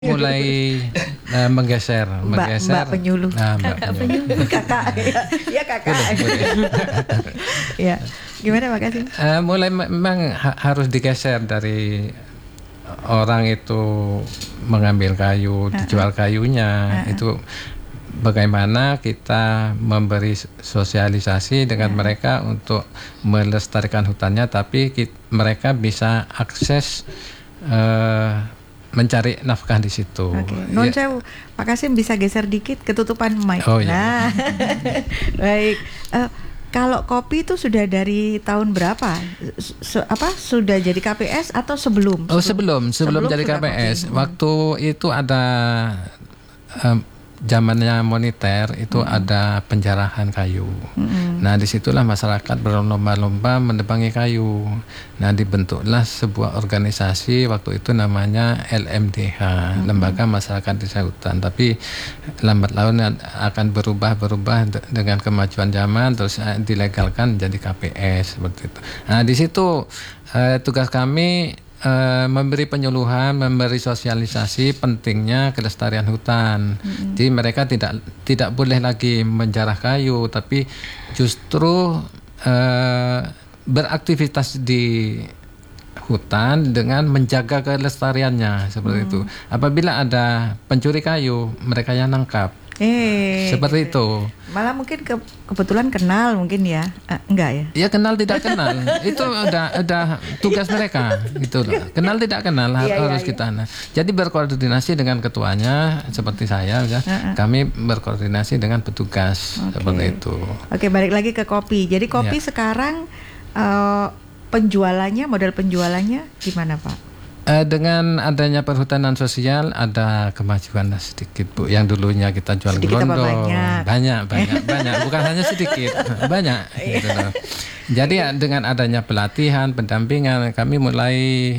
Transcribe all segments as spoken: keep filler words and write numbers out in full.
mulai uh, menggeser, Mbak, menggeser. Mbak penyuluh, Nah, Mbak kakak penyuluh. penyuluh, kakak, ya, ya kakak. Boleh, boleh. Ya, gimana Pak Kasim? Uh, mulai memang ha- harus digeser dari orang itu mengambil kayu, dijual kayunya, uh-uh. itu bagaimana kita memberi sosialisasi dengan uh-uh. mereka untuk melestarikan hutannya, tapi kita, mereka bisa akses uh, mencari nafkah di situ. Oke, okay. Non ya. sewu, Pak Kasim bisa geser dikit, ketutupan mic. Oh, iya. Nah, baik. Uh, kalau kopi itu sudah dari tahun berapa? Se- apa sudah jadi K P S atau sebelum? Oh sebelum sebelum, sebelum jadi K P S. Kopi. Waktu itu ada um, zamannya moneter itu hmm. ada penjarahan kayu. Hmm. Nah disitulah masyarakat berlomba-lomba menebangi kayu. Nah dibentuklah sebuah organisasi waktu itu namanya L M D H, hmm. Lembaga Masyarakat Desa Hutan. Tapi lambat laun akan berubah-berubah dengan kemajuan zaman, terus dilegalkan jadi K P S seperti itu. Nah di situ eh, tugas kami Uh, memberi penyuluhan, memberi sosialisasi pentingnya kelestarian hutan. Mm-hmm. Jadi mereka tidak tidak boleh lagi menjarah kayu, tapi justru uh, beraktivitas di hutan dengan menjaga kelestariannya seperti mm. itu. Apabila ada pencuri kayu, mereka yang nangkap. Eh, seperti itu. Malah mungkin ke, kebetulan kenal mungkin ya, uh, enggak ya? Ya kenal tidak kenal, itu udah udah tugas mereka, gitu loh. Kenal tidak kenal harus iya, iya, kita. Nah, jadi berkoordinasi dengan ketuanya seperti saya, ya. Uh-uh. Kami berkoordinasi dengan petugas okay. seperti itu. Oke, balik lagi ke kopi. Jadi kopi ya. Sekarang uh, penjualannya, model penjualannya gimana Pak? Uh, dengan adanya perhutanan sosial ada kemajuan sedikit Bu. Yang dulunya kita jual sedikit gelondong, banyak banyak, banyak, banyak. Bukan hanya sedikit, banyak. Gitu loh. Jadi ya, dengan adanya pelatihan, pendampingan, kami mulai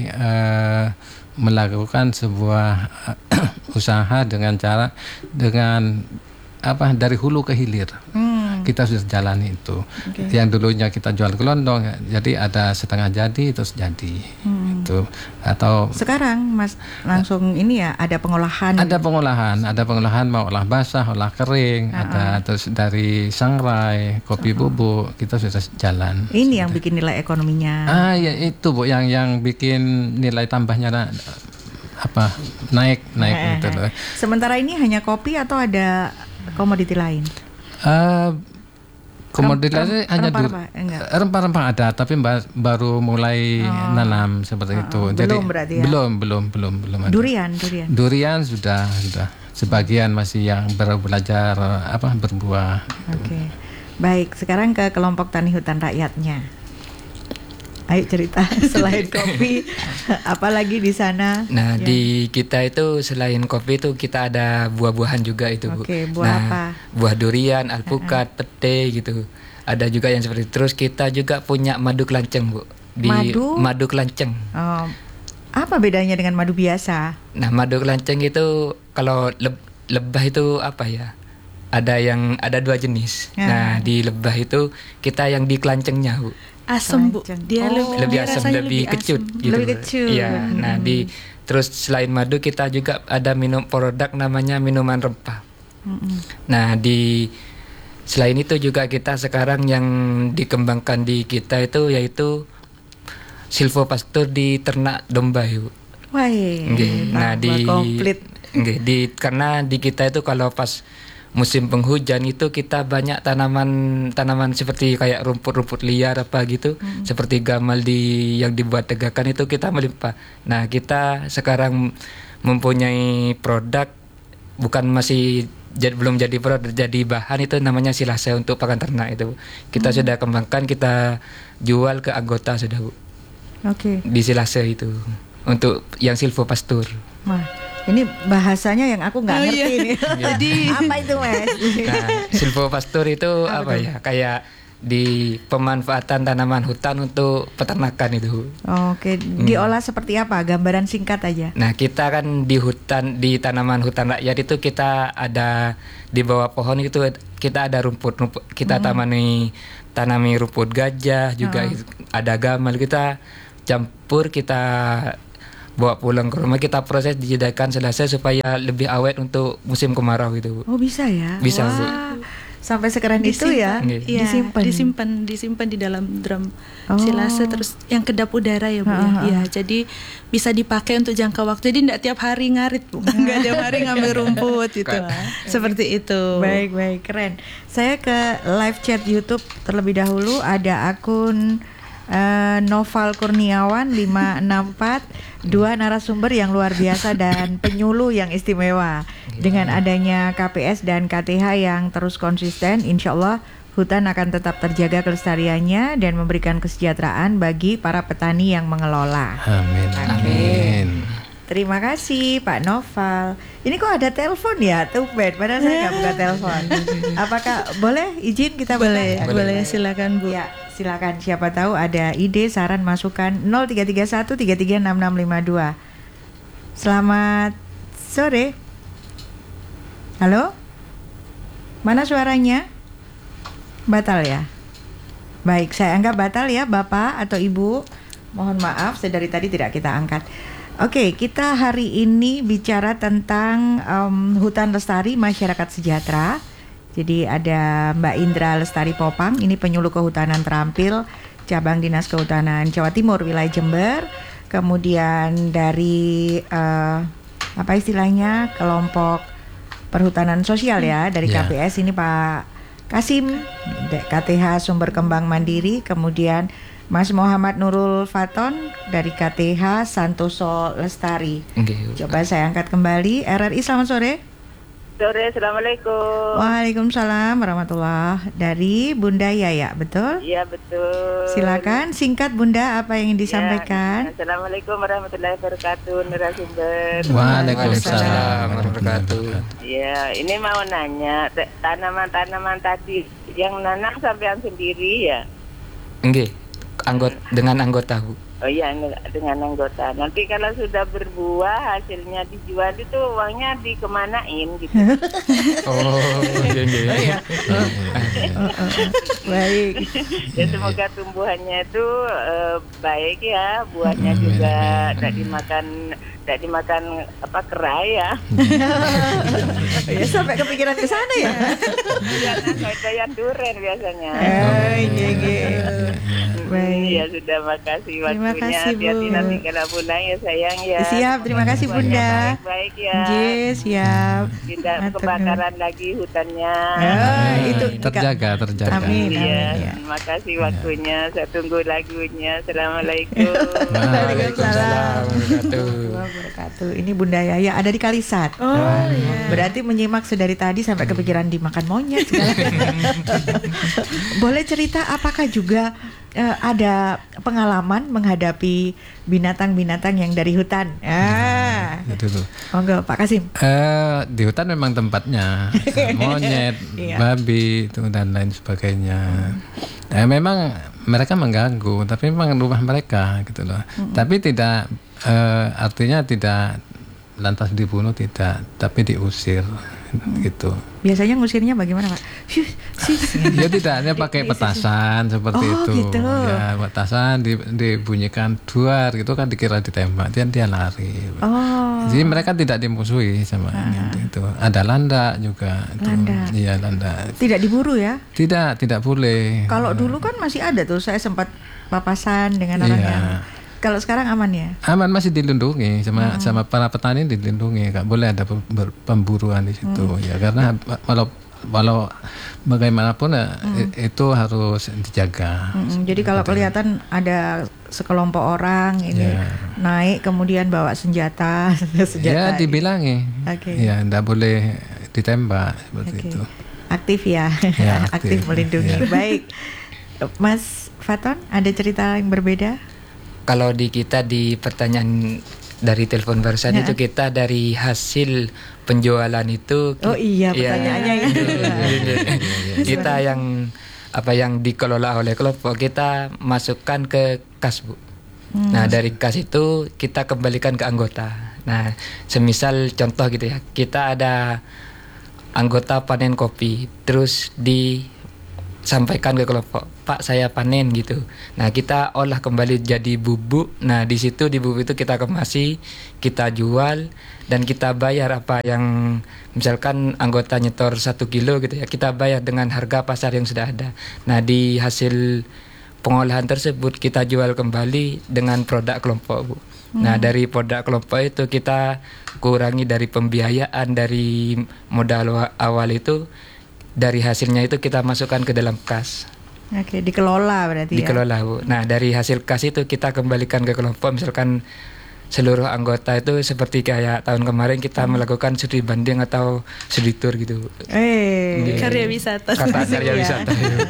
uh, melakukan sebuah uh, usaha dengan cara dengan apa dari hulu ke hilir. Hmm. Kita sudah jalani itu. Okay. Yang dulunya kita jual gelondong, jadi ada setengah jadi terus jadi. Hmm. Itu atau sekarang Mas langsung ini ya ada pengolahan. Ada pengolahan, ada pengolahan mau olah basah, olah kering, uh-uh. ada terus dari sangrai, kopi uh-uh. bubuk, kita sudah jalan. Ini sudah. Yang bikin nilai ekonominya. Ah ya itu Bu yang yang bikin nilai tambahnya apa naik naik eh, gitu loh. Sementara ini hanya kopi atau ada komoditi lain? Uh, komoditi lain hanya rempah-rempah, rempah-rempah ada, tapi baru mulai oh. nanam seperti uh, itu. Belum Jadi berarti ya? belum belum belum belum ada. Durian, durian. Durian sudah sudah. Sebagian masih yang baru belajar apa berbuah. Oke, okay. Baik. Sekarang ke kelompok tani hutan rakyatnya. Ayo cerita selain kopi, apalagi di sana? Nah ya. Di kita itu selain kopi itu kita ada buah-buahan juga itu Bu. Oke, buah nah, apa? Buah durian, alpukat, uh-uh. pete gitu. Ada juga yang seperti itu. Terus kita juga punya madu kelanceng Bu. Di madu? Madu kelanceng. Oh, apa bedanya dengan madu biasa? Nah madu kelanceng itu kalau le- lebah itu apa ya? Ada yang ada dua jenis. Ya. Nah di lebah itu kita yang di kelancengnya Bu. Asam Bu, dia oh, lebih, lebih asam, lebih, lebih kecut, asam. gitu. Lebih kecut. Iya. Hmm. Nah di terus selain madu kita juga ada minum produk namanya minuman rempah. Hmm. Nah di selain itu juga kita sekarang yang dikembangkan di kita itu yaitu silvopastur di ternak domba Bu. Wah, nah di komplit. Nge, di karena di kita itu kalau pas musim penghujan itu kita banyak tanaman tanaman seperti kayak rumput-rumput liar apa gitu, hmm. seperti gamal di yang dibuat tegakan itu kita melimpah. Nah kita sekarang mempunyai produk bukan masih jad, belum jadi produk, jadi bahan itu namanya silase untuk pakan ternak itu. Kita hmm. sudah kembangkan, kita jual ke anggota sudah Bu. Oke. Okay. Di silase itu untuk yang silvopastur. Wah. Ini bahasanya yang aku nggak oh, ngerti iya. nih. Jadi apa itu Mas? Nah, silvopastur itu apa, apa ya? Kayak di pemanfaatan tanaman hutan untuk peternakan itu. Oke, diolah hmm. seperti apa? Gambaran singkat aja. Nah, kita kan di hutan di tanaman hutan rakyat itu kita ada di bawah pohon itu kita ada rumput-rumput. Kita hmm. tanami tanami rumput gajah juga, oh. ada gamal, kita campur, kita bawa pulang ke rumah, kita proses dijadikan selesai supaya lebih awet untuk musim kemarau gitu, Bu. Oh, bisa ya? Bisa, Bu. Wah, sampai sekeren itu ya? Iya, disimpan. disimpan, disimpan di dalam drum Oh. silase, terus yang kedap udara ya, Bu. Ha, Ya. ha, ha. Ya, jadi bisa dipakai untuk jangka waktu. Jadi tidak tiap hari ngarit, Bu. Enggak tiap hari ngambil rumput gitu. Seperti itu. Baik, baik, keren. Saya ke live chat YouTube terlebih dahulu. Ada akun eh, Noval Kurniawan lima enam empat, dua narasumber yang luar biasa dan penyuluh yang istimewa. Dengan adanya K P S dan K T H yang terus konsisten, insya Allah hutan akan tetap terjaga kelestariannya dan memberikan kesejahteraan bagi para petani yang mengelola. Amin. Amin. Terima kasih Pak Noval. Ini kok ada telepon ya? Tumben, padahal saya nggak buka telepon. Apakah boleh izin kita buka? Boleh, Ya, boleh, silakan, Bu. Ya, silakan. Siapa tahu ada ide, saran, masukan. Nol tiga tiga satu tiga tiga enam enam lima dua. Selamat sore. Halo? Mana suaranya? Batal ya? Baik, saya anggap batal ya Bapak atau Ibu. Mohon maaf, saya dari tadi tidak kita angkat. Oke, kita hari ini bicara tentang um, hutan lestari masyarakat sejahtera. Jadi ada Mbak Indra Lestari Popang, ini penyuluh kehutanan terampil cabang Dinas Kehutanan Jawa Timur wilayah Jember. Kemudian dari uh, apa istilahnya kelompok perhutanan sosial ya dari Ya. K P S ini Pak Kasim, K T H Sumber Kembang Mandiri. Kemudian Mas Muhammad Nurul Faton dari K T H Santoso Lestari. Nggih, Bu. Coba saya angkat kembali. R R I, selamat sore. Sore, assalamualaikum. Waalaikumsalam warahmatullah. Dari Bunda Yaya, betul? Iya betul. Silakan singkat Bunda, apa yang ingin disampaikan? Ya, assalamualaikum warahmatullahi wabarakatuh, narasumber. Waalaikumsalam warahmatullahi wabarakatuh. Ya, ini mau nanya te- tanaman-tanaman tadi yang nanam sampean sendiri ya? Nggih, anggot dengan anggota, Bu. Oh iya, eng- dengan anggota. Nanti kalau sudah berbuah hasilnya dijual itu uangnya dikemanain gitu? Oh, nggih nggih. Baik. Ya semoga tumbuhannya itu eh, baik ya, buahnya Amin, juga amin. tidak dimakan tidak dimakan apa kera ya. Ya sampai kepikiran ke sana ya. Iya, nah, kayak durian biasanya. Eh, iya, iya. Baik. Ya sudah, makasih Terima waktunya. kasih, Bu. Hati-hati nanti kalau pulang ya sayang ya. Siap, terima kasih, Bunda. Baik ya. Nggih, siap. Tidak Matur kebakaran lagi hutannya. Ah, itu terjaga, terjaga. Amin. Iya, ya. terima kasih waktunya. Saya tunggu lagunya. Assalamualaikum. Waalaikumsalam. Wabarakatuh. Wabarakatuh. Ini Bunda Yaya ada di Kalisat. Oh, iya. Berarti menyimak sedari tadi sampai kepikiran dimakan monyet segala. Boleh cerita apakah juga eh, ada pengalaman menghadapi binatang-binatang yang dari hutan? Ah. Itu tuh. Monggo Pak Kasim. Eh, di hutan memang tempatnya monyet, Iya. babi itu dan lain sebagainya. Eh, memang mereka mengganggu, tapi memang rumah mereka gitu loh. Tapi tidak eh, artinya tidak lantas dibunuh, tidak, tapi diusir gitu. Biasanya ngusirnya bagaimana Pak? Shush, shush. Ya tidak hanya pakai petasan seperti Oh, itu. gitu. Ya petasan di- dibunyikan duar gitu kan dikira ditembak, dia dia lari. Oh. Jadi mereka tidak dimusuhi sama ini, itu. Ada landak juga. itu. Landak. Iya landak. Tidak diburu ya? Tidak, tidak boleh. Kalau dulu kan masih ada tuh, saya sempat papasan dengan Iya. orang yang. Kalau sekarang aman ya? Aman, masih dilindungi sama sama para petani, dilindungi, nggak boleh ada pem- ber- pemburuan di situ ya, karena walau walau bagaimanapun ya, i- itu harus dijaga. Mm-mm, jadi kalau kelihatan ada sekelompok orang ini Ya. naik kemudian bawa senjata, Ya senjata dibilangi, Oke. ya nggak boleh ditembak seperti Oke. itu. Aktif ya, Ya, aktif aktif. melindungi. Ya. Baik, Mas Faton, ada cerita yang berbeda? Kalau di kita di pertanyaan dari telepon barusan Ya. itu kita dari hasil penjualan itu Oh iya, ya, pertanyaannya itu. kita yang apa yang dikelola oleh kelompok kita masukkan ke kas, Bu. Nah dari kas itu kita kembalikan ke anggota. Nah semisal contoh gitu ya, kita ada anggota panen kopi, terus di sampaikan ke kelompok, Pak saya panen gitu. Nah kita olah kembali jadi bubuk. Nah di situ di bubuk itu kita kemasi, kita jual dan kita bayar apa yang misalkan anggota nyetor satu kilo gitu ya, kita bayar dengan harga pasar yang sudah ada. Nah di hasil pengolahan tersebut kita jual kembali dengan produk kelompok, Bu. Hmm. Nah dari produk kelompok itu kita kurangi dari pembiayaan dari modal awal itu. Dari hasilnya itu kita masukkan ke dalam kas. Oke, dikelola berarti dikelola, ya? Bu. Nah, dari hasil kas itu kita kembalikan ke kelompok. Misalkan seluruh anggota itu seperti kayak tahun kemarin kita hmm. melakukan studi banding atau studi tour gitu. Eh, karya wisata. Kata karya wisata.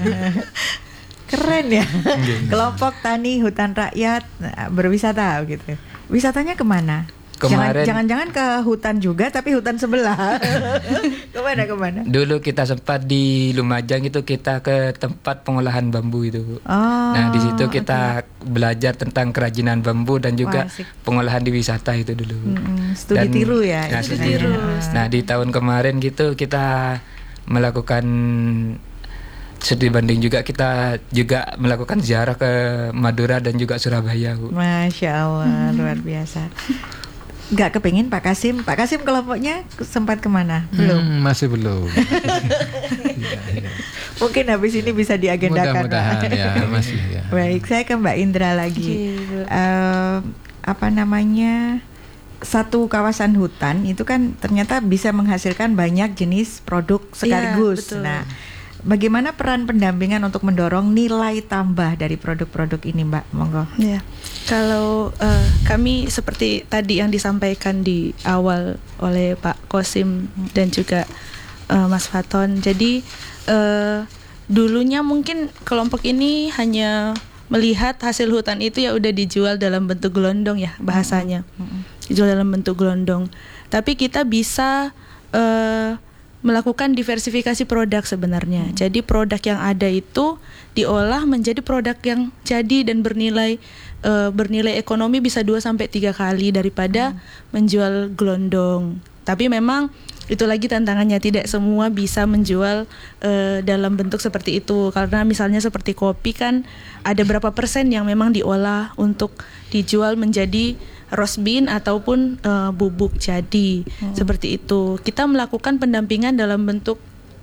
Keren ya. Kelompok tani hutan rakyat berwisata gitu. Wisatanya kemana? Kemarin, jangan-jangan ke hutan juga tapi hutan sebelah. Kemana kemana? Dulu kita sempat di Lumajang itu kita ke tempat pengolahan bambu itu. Oh, nah di situ kita okay. belajar tentang kerajinan bambu dan juga Wah, pengolahan di wisata itu dulu. Mm-hmm. Studi dan, tiru ya. Nah, studi tiru. Nah di tahun kemarin gitu kita melakukan studi banding juga, kita juga melakukan ziarah ke Madura dan juga Surabaya, Bu. Masya Allah, hmm. luar biasa. Nggak kepingin Pak Kasim, Pak Kasim kelompoknya sempat kemana? Belum? Hmm, masih belum. Mungkin habis ini bisa diagendakan. Mudah-mudahan ya, masih ya. Baik, saya ke Mbak Indra lagi. Uh, apa namanya? Satu kawasan hutan itu kan ternyata bisa menghasilkan banyak jenis produk sekaligus. Ya, betul. Nah, bagaimana peran pendampingan untuk mendorong nilai tambah dari produk-produk ini, Mbak? Monggo. Ya. Kalau uh, kami seperti tadi yang disampaikan di awal oleh Pak Kosim dan juga uh, Mas Faton. Jadi uh, dulunya mungkin kelompok ini hanya melihat hasil hutan itu ya udah dijual dalam bentuk gelondong ya bahasanya. Dijual dalam bentuk gelondong. Tapi kita bisa uh, melakukan diversifikasi produk sebenarnya. Hmm. Jadi produk yang ada itu diolah menjadi produk yang jadi dan bernilai uh, bernilai ekonomi bisa dua sampai tiga kali daripada hmm. menjual gelondong. Tapi memang itu lagi tantangannya, tidak semua bisa menjual uh, dalam bentuk seperti itu. Karena misalnya seperti kopi kan ada berapa persen yang memang diolah untuk dijual menjadi roast bean ataupun uh, bubuk jadi hmm. seperti itu. Kita melakukan pendampingan dalam bentuk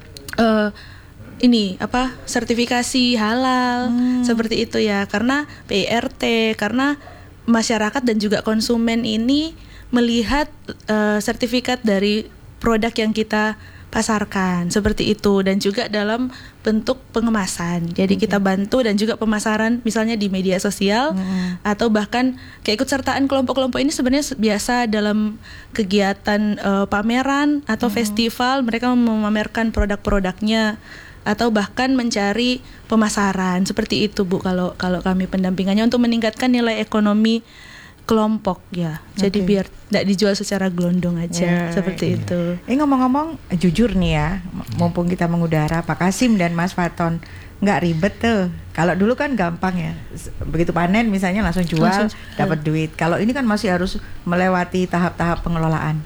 uh, ini apa sertifikasi halal hmm. seperti itu ya, karena P R T, karena masyarakat dan juga konsumen ini melihat uh, sertifikat dari produk yang kita pasarkan seperti itu, dan juga dalam bentuk pengemasan. Jadi okay. kita bantu dan juga pemasaran misalnya di media sosial mm-hmm. atau bahkan keikutsertaan kelompok-kelompok ini sebenarnya biasa dalam kegiatan uh, pameran atau mm-hmm. festival, mereka memamerkan produk-produknya atau bahkan mencari pemasaran seperti itu, Bu. Kalau kalau kami pendampingannya untuk meningkatkan nilai ekonomi kelompok ya, jadi okay. biar tidak dijual secara gelondong aja yeah, seperti yeah. itu. Eh ngomong-ngomong jujur nih ya, mumpung kita mengudara, Pak Kasim dan Mas Faton, nggak ribet tuh. Kalau dulu kan gampang ya, begitu panen misalnya langsung jual, dapat duit. Kalau ini kan masih harus melewati tahap-tahap pengelolaan.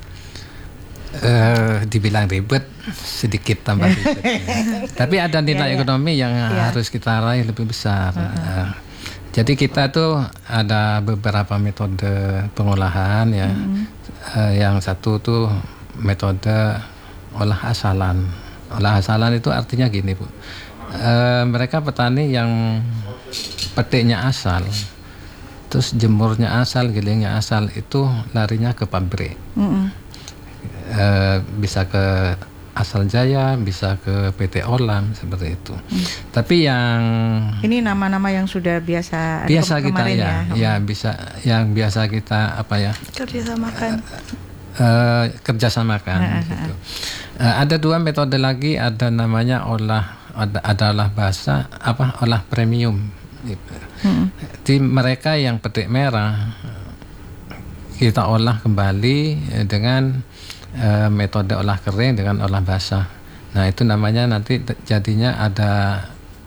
Uh, dibilang ribet, sedikit tambah ribet. Ya. Tapi ada nilai yeah, ekonomi yeah. yang yeah. harus kita raih lebih besar. Uh-huh. Uh, Jadi kita tuh ada beberapa metode pengolahan ya. Mm-hmm. Uh, yang satu tuh metode olah asalan. Olah asalan itu artinya gini, Bu. Uh, mereka petani yang petiknya asal, terus jemurnya asal, gilingnya asal, itu larinya ke pabrik. Mm-hmm. Uh, bisa ke Asal Jaya, bisa ke P T Olam seperti itu. Hmm. Tapi yang ini nama-nama yang sudah biasa biasa ke- kita ya, ya, ya bisa yang biasa kita apa ya kerjasamakan, uh, uh, kerjasamakan. Uh, gitu. Uh, ada dua metode lagi, ada namanya olah ada, ada olah basah, apa olah premium. Gitu. Hmm. Di mereka yang petik merah kita olah kembali dengan Uh, metode olah kering dengan olah basah. Nah itu namanya nanti jadinya ada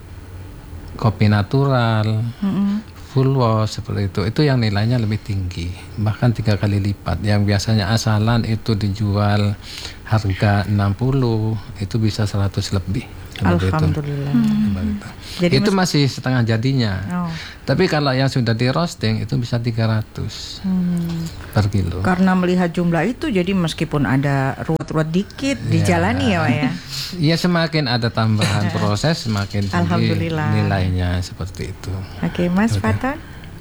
kopi natural, mm-hmm. full wash seperti itu. Itu yang nilainya lebih tinggi, bahkan tiga kali lipat. Yang biasanya asalan itu dijual harga enam puluh, itu bisa seratus lebih. Seperti Alhamdulillah. Itu. Seperti itu. Jadi itu mes- masih setengah jadinya. Oh. Tapi kalau yang sudah di roasting itu bisa tiga ratus Hmm. per kilo. Karena melihat jumlah itu, jadi meskipun ada ruwet-ruwet dikit Ya. dijalani ya Pak ya. Iya, semakin ada tambahan proses semakin tinggi Alhamdulillah. nilainya seperti itu. Oke, Mas Oke. Faton.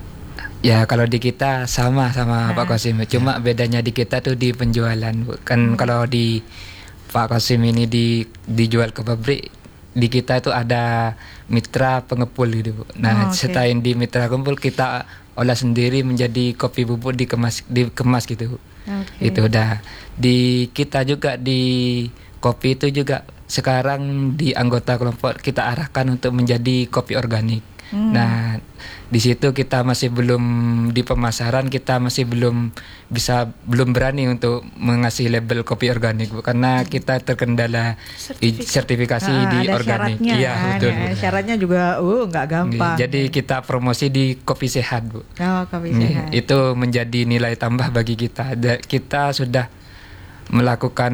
Ya kalau di kita sama sama Pak Qasim, cuma bedanya di kita tuh di penjualan, Bu. Kan kalau di Pak Qasim ini di dijual ke pabrik, di kita itu ada mitra pengepul gitu, Bu. Oh, Nah, oke. setain di mitra pengepul kita olah sendiri menjadi kopi bubuk dikemas dikemas gitu, Bu. Oke. Itu udah di kita juga di kopi itu juga sekarang di anggota kelompok kita arahkan untuk menjadi kopi organik. Hmm. Nah, di situ kita masih belum di pemasaran, kita masih belum bisa belum berani untuk mengasih label kopi organik, Bu, karena kita terkendala i- sertifikasi Ah, di ada organik. syaratnya Iya, kan, betul. ya. Syaratnya juga uh nggak gampang. Jadi kita promosi di kopi sehat, Bu. Oh, kopi Nih, sehat. itu menjadi nilai tambah bagi kita. Da- Kita sudah melakukan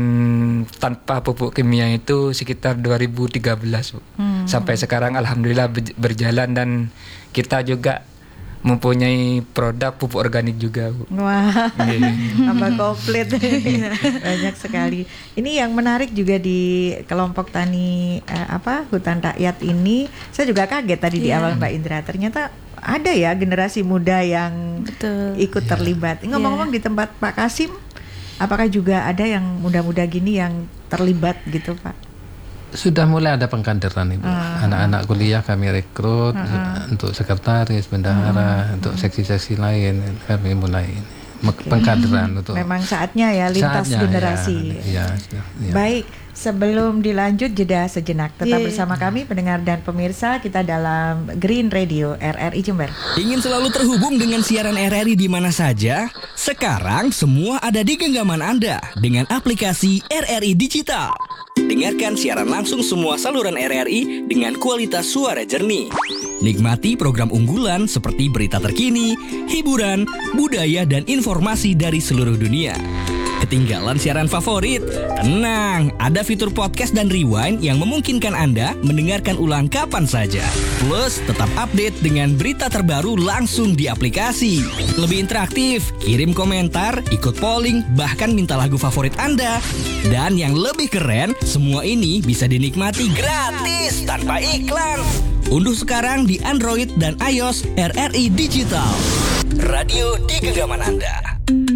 tanpa pupuk kimia itu sekitar dua ribu tiga belas, Bu. Hmm. Sampai sekarang alhamdulillah ber- berjalan dan kita juga mempunyai produk pupuk organik juga, Bu. Wah, Iya. tambah komplit. Banyak sekali. Ini yang menarik juga di kelompok tani eh, apa hutan rakyat ini. Saya juga kaget tadi di Iya. awal Mbak Indra. Ternyata ada ya generasi muda yang Betul. ikut terlibat. Ngomong-ngomong di tempat Pak Qasim, apakah juga ada yang muda-muda gini yang terlibat gitu, Pak? Sudah mulai ada pengkaderan Ibu. Ah. Anak-anak kuliah kami rekrut untuk sekretaris, bendahara, untuk seksi-seksi lain kami mulai mek- pengkaderan untuk Memang saatnya ya lintas saatnya, generasi. Ya, ya, ya. Baik, sebelum dilanjut jeda sejenak. Tetap Yeay. bersama kami pendengar dan pemirsa kita dalam Green Radio R R I Jember. Ingin selalu terhubung dengan siaran R R I di mana saja? Sekarang semua ada di genggaman Anda dengan aplikasi R R I Digital. Dengarkan siaran langsung semua saluran R R I dengan kualitas suara jernih. Nikmati program unggulan seperti berita terkini, hiburan, budaya, dan informasi dari seluruh dunia. Ketinggalan siaran favorit? Tenang, ada fitur podcast dan rewind yang memungkinkan Anda mendengarkan ulang kapan saja. Plus, tetap update dengan berita terbaru langsung di aplikasi. Lebih interaktif, kirim komentar, ikut polling, bahkan minta lagu favorit Anda. Dan yang lebih keren, semua ini bisa dinikmati gratis tanpa iklan. Unduh sekarang di Android dan iOS R R I Digital. Radio di genggaman Anda.